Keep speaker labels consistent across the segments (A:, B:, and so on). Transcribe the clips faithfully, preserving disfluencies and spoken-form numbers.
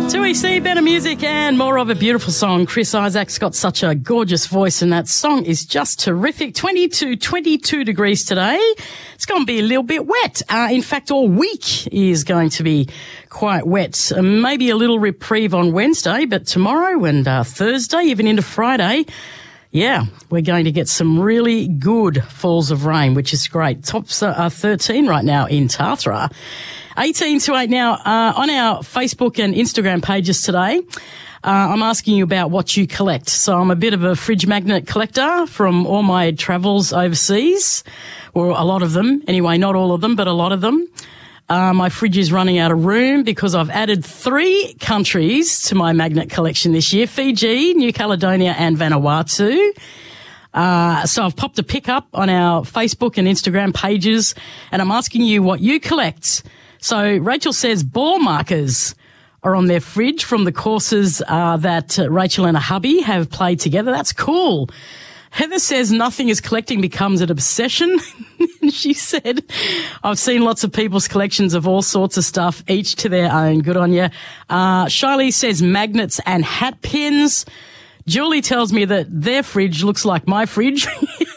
A: two E C, better music and more of a beautiful song. Chris Isaac's got such a gorgeous voice and that song is just terrific. twenty to twenty-two degrees today. It's going to be a little bit wet. Uh, in fact, all week is going to be quite wet. Uh, maybe a little reprieve on Wednesday, but tomorrow and uh, Thursday, even into Friday, yeah, we're going to get some really good falls of rain, which is great. Tops are thirteen right now in Tathra. eighteen to eight now. Uh, on our Facebook and Instagram pages today, uh, I'm asking you about what you collect. So I'm a bit of a fridge magnet collector from all my travels overseas, or a lot of them. Anyway, not all of them, but a lot of them. Uh, my fridge is running out of room because I've added three countries to my magnet collection this year: Fiji, New Caledonia and Vanuatu. Uh, so I've popped a pic up on our Facebook and Instagram pages, and I'm asking you what you collect. So Rachel says ball markers are on their fridge from the courses uh, that uh, Rachel and her hubby have played together. That's cool. Heather says nothing is collecting becomes an obsession. She said, I've seen lots of people's collections of all sorts of stuff, each to their own. Good on you. Uh, Shiley says magnets and hat pins. Julie tells me that their fridge looks like my fridge.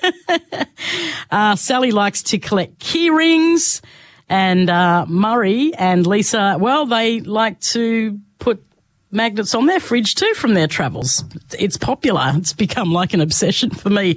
A: uh, Sally likes to collect key rings. And uh, Murray and Lisa, well, they like to put magnets on their fridge too from their travels. It's popular. It's become like an obsession for me.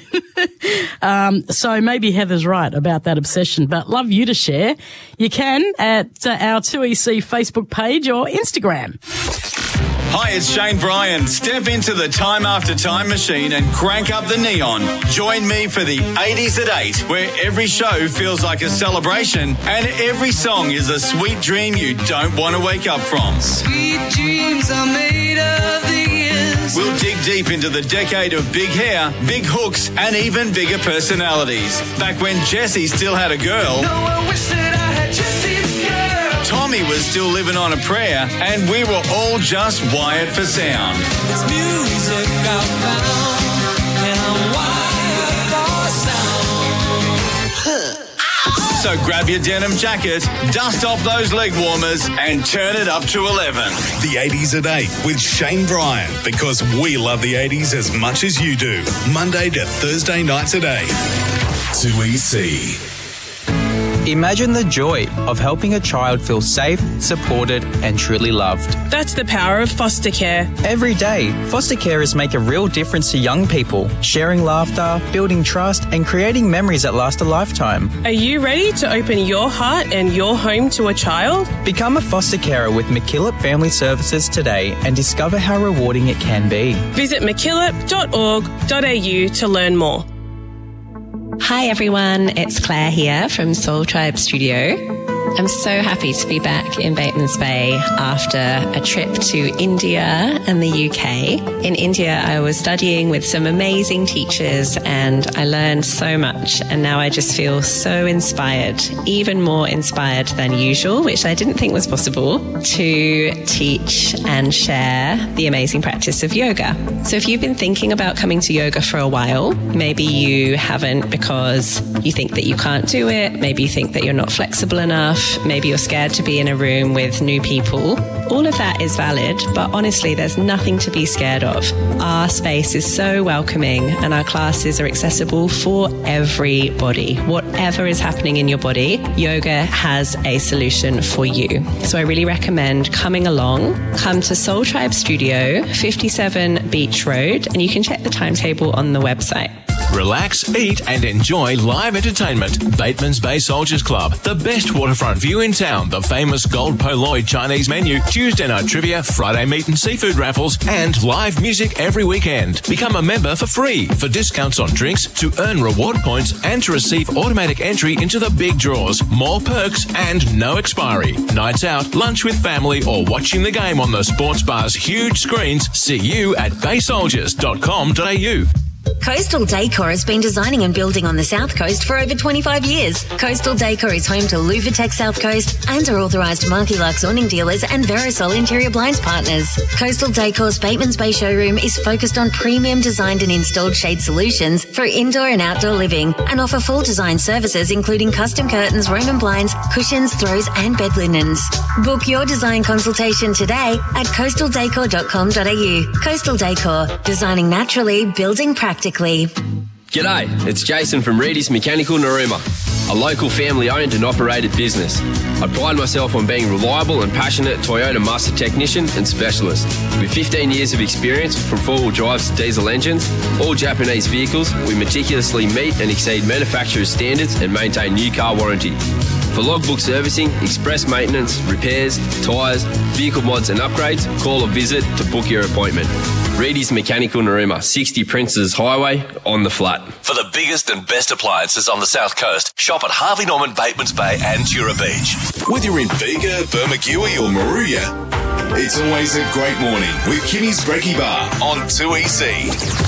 A: um, so maybe Heather's right about that obsession, but love you to share. You can at uh, our two E C Facebook page or Instagram.
B: Hi, it's Shane Bryan. Step into the Time After Time machine and crank up the neon. Join me for the eighties at eight, where every show feels like a celebration and every song is a sweet dream you don't want to wake up from.
C: Sweet dreams are made of these.
B: We'll dig deep into the decade of big hair, big hooks, and even bigger personalities. Back when Jessie still had a girl.
C: No, I wish that I had Jessie's girl.
B: Tommy was still living on a prayer, and we were all just wired for sound.
C: It's music I found, and I'm wired for sound.
B: So grab your denim jacket, dust off those leg warmers, and turn it up to eleven.
D: The eighties at eight with Shane Bryan, because we love the eighties as much as you do. Monday to Thursday nights at eight. two E C.
E: Imagine the joy of helping a child feel safe, supported and truly loved.
F: That's the power of foster care.
E: Every day, foster carers make a real difference to young people, sharing laughter, building trust and creating memories that last a lifetime.
F: Are you ready to open your heart and your home to a child?
E: Become a foster carer with MacKillop Family Services today and discover how rewarding it can be.
F: Visit mackillop dot org dot a u to learn more.
G: Hi everyone, it's Claire here from Soul Tribe Studio. I'm so happy to be back in Batemans Bay after a trip to India and the U K. In India, I was studying with some amazing teachers and I learned so much, and now I just feel so inspired, even more inspired than usual, which I didn't think was possible, to teach and share the amazing practice of yoga. So if you've been thinking about coming to yoga for a while, maybe you haven't because you think that you can't do it, maybe you think that you're not flexible enough, maybe you're scared to be in a room with new people. All of that is valid, but honestly, there's nothing to be scared of. Our space is so welcoming and our classes are accessible for everybody. Whatever is happening in your body, yoga has a solution for you. So I really recommend coming along. Come to Soul Tribe Studio, fifty-seven Beach Road, and you can check the timetable on the website.
H: Relax, eat and enjoy live entertainment. Batemans Bay Soldiers Club, the best waterfront view in town, the famous Gold Poloid Chinese menu, Tuesday night trivia, Friday meat and seafood raffles, and live music every weekend. Become a member for free, for discounts on drinks, to earn reward points and to receive automatic entry into the big draws, more perks and no expiry. Nights out, lunch with family or watching the game on the sports bar's huge screens. See you at bay soldiers dot com dot a u.
I: Coastal Decor has been designing and building on the South Coast for over twenty-five years. Coastal Decor is home to Louvatex South Coast and are authorised Marky Lux awning dealers and Verisol interior blinds partners. Coastal Decor's Bateman's Bay showroom is focused on premium designed and installed shade solutions for indoor and outdoor living and offer full design services including custom curtains, Roman blinds, cushions, throws and bed linens. Book your design consultation today at coastal decor dot com dot a u. Coastal Decor, designing naturally, building practically.
J: G'day, it's Jason from Reedy's Mechanical Narooma, a local family-owned and operated business. I pride myself on being reliable and passionate Toyota master technician and specialist. With fifteen years of experience from four-wheel drives to diesel engines, all Japanese vehicles, we meticulously meet and exceed manufacturer's standards and maintain new car warranty. For logbook servicing, express maintenance, repairs, tyres, vehicle mods and upgrades, call or visit to book your appointment. Reedy's Mechanical Narooma, sixty Princes Highway, on the flat.
D: For the biggest and best appliances on the South Coast, shop at Harvey Norman, Batemans Bay and Tura Beach. Whether you're in Bega, Bermagui or Maruya, it's always a great morning with Kimmy's Brekkie Bar on two E C.